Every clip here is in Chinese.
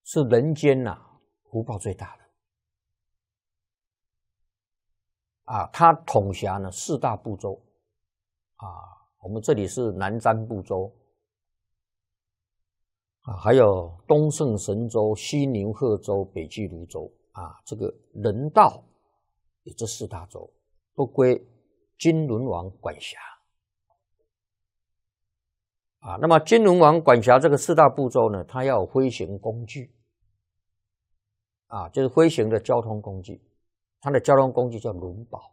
是人间福报最大的它统辖呢4大部洲我们这里是南瞻部洲还有东胜神州、西牛贺州、北俱泸州这个人道有这4大洲都归金轮王管辖那么金轮王管辖这个4大部洲呢，它要有飞行工具就是飞行的交通工具，它的交通工具叫轮宝，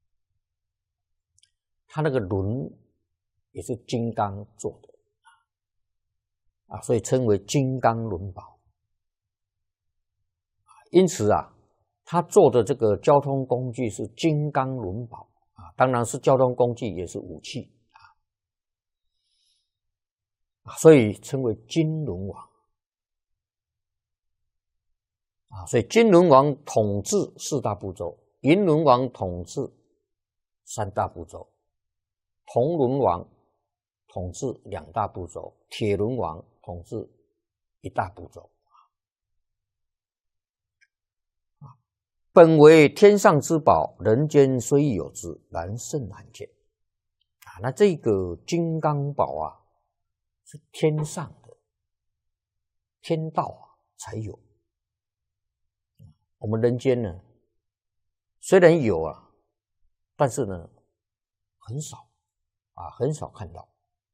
它那个轮也是金刚做的所以称为金刚轮宝因此他做的这个交通工具是金刚轮宝当然是交通工具，也是武器所以称为金轮王所以金轮王统治4大部洲，银轮王统治3大部洲，铜轮王统治2大部洲，铁轮王统治1大部洲本为天上之宝，人间虽有之，然甚罕见那这个金刚宝是天上的天道才有我们人间呢虽然有但是呢很少很少看到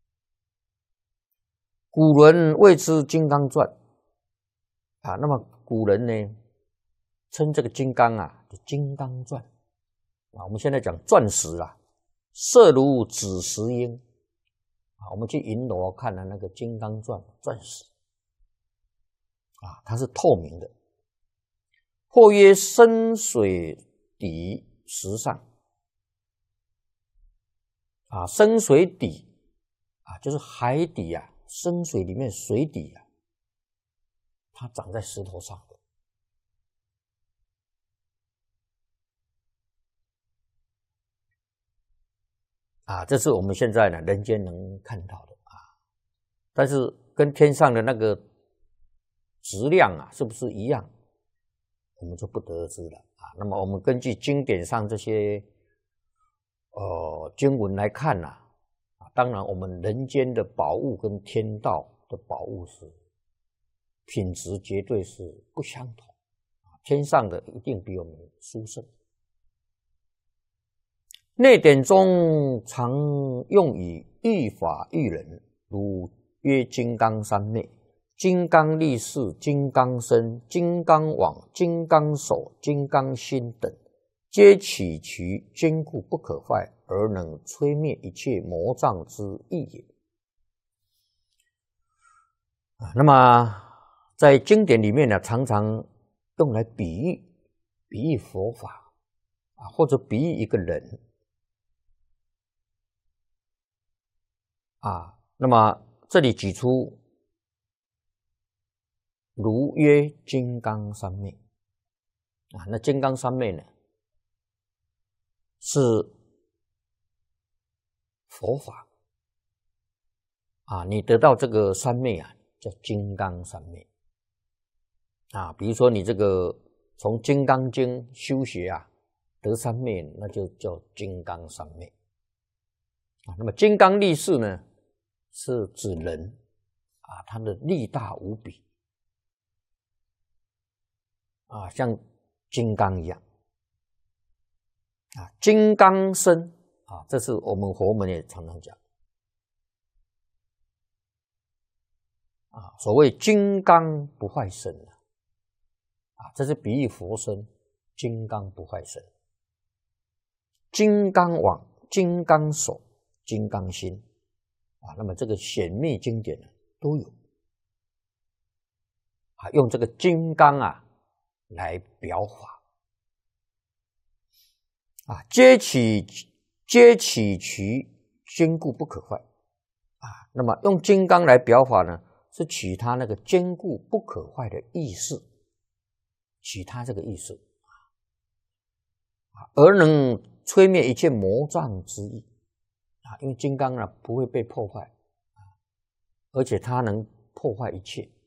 古人谓之金刚钻那么古人呢称这个金刚金刚钻我们现在讲钻石色如紫石英我们去银楼看那个金刚钻石它是透明的，或曰深水底石上深水底就是海底深水里面水底它长在石头上的这是我们现在呢人间能看到的但是跟天上的那个质量是不是一样，我们就不得而知了那么我们根据经典上这些经文来看当然我们人间的宝物跟天道的宝物是品质绝对是不相同天上的一定比我们殊胜内典中常用以喻法喻人，如曰金刚三昧、金刚力士、金刚身、金刚网、金刚手、金刚心等，皆起其坚固不可坏，而能摧灭一切魔障之意也。那么在经典里面呢，常常用来比喻佛法或者比喻一个人那么这里举出如曰金刚三昧那金刚三昧呢是佛法你得到这个三昧叫金刚三昧比如说你这个从金刚经修学得三昧，那就叫金刚三昧那么金刚力士呢是指人他的力大无比像金刚一样金刚身这是我们佛门也常常讲所谓金刚不坏身这是比喻佛身金刚不坏身，金刚网、金刚手、金刚心那么这个显密经典都有用这个金刚来表法皆起其坚固不可坏那么用金刚来表法呢，是取他那个坚固不可坏的意思，取他这个意思而能摧灭一切魔障之意因为金刚不会被破坏而且它能破坏一切